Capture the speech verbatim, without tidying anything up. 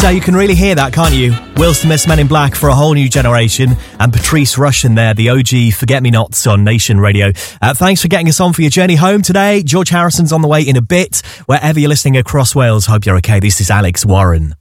So you can really hear that, can't you? Will Smith's Men in Black for a whole new generation, and Patrice Rushen there, the O G Forget-Me-Nots on Nation Radio. Uh, thanks for getting us on for your journey home today. George Harrison's on the way in a bit. Wherever you're listening across Wales, hope you're okay. This is Alex Warren.